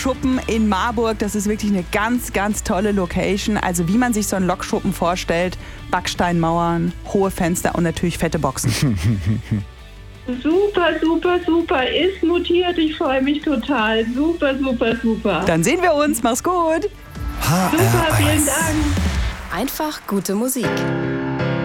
Lokschuppen in Marburg. Das ist wirklich eine ganz, ganz tolle Location. Also wie man sich so einen Lokschuppen vorstellt. Backsteinmauern, hohe Fenster und natürlich fette Boxen. Super, super, super. Ist notiert. Ich freue mich total. Super, super, super. Dann sehen wir uns. Mach's gut. Super, vielen Dank. Einfach gute Musik.